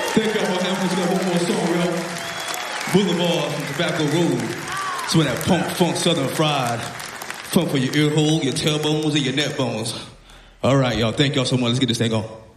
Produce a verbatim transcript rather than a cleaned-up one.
Thank y'all for having us. We got one more song, y'all. Boulevard from Tobacco Road. It's when that punk, funk, southern fried. Funk for your ear hole, your tailbones, and your neck bones. All right, y'all. Thank y'all so much. Let's get this thing on.